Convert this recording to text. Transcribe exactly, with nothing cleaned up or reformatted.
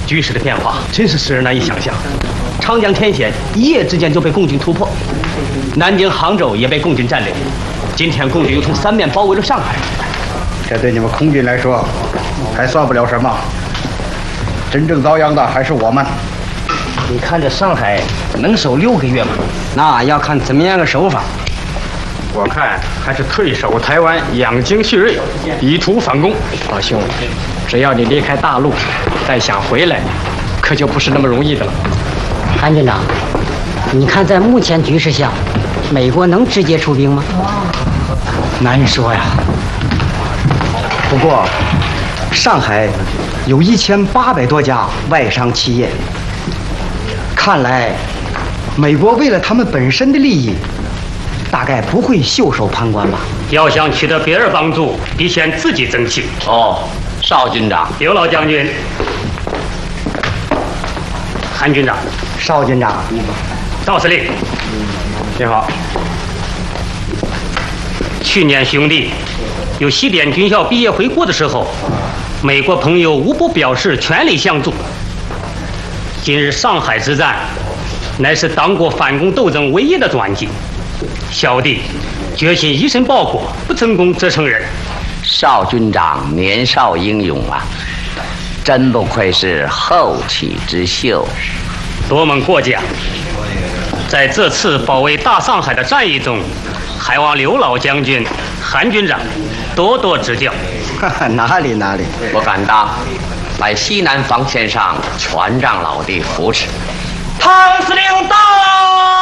局势的变化真是使人难以想象。长江天险一夜之间就被共军突破，南京、杭州也被共军占领。今天共军又从三面包围了上海， 这对你们空军来说还算不了什么，真正遭殃的还是我们。 你看这上海能守六个月吗？ 那要看怎么样个手法。 我看还是退守台湾，养精蓄锐，以图反攻。老兄，只要你离开大陆，再想回来，可就不是那么容易的了。 韩军长，你看在目前局势下，美国能直接出兵吗？ 难说呀。不过，上海有一千八百多家外商企业，看来美国为了他们本身的利益，大概不会袖手旁观吧。 要想取得别人帮助，必先自己争气。 哦，邵军长， 刘老将军，韩军长， 邵军长， 赵司令， 你好。 去年兄弟有西点军校毕业回国的时候，美国朋友无不表示全力相助。今日上海之战，乃是党国反攻斗争唯一的转机。小弟决心以身报国，不成功则成仁。 邵军长年少英勇啊，真不愧是后起之秀。 多蒙过奖。在这次保卫大上海的战役中，还望刘老将军、韩军长多多指教。 哪里哪里， 我敢当在西南防线上全仗老弟扶持。 唐司令到！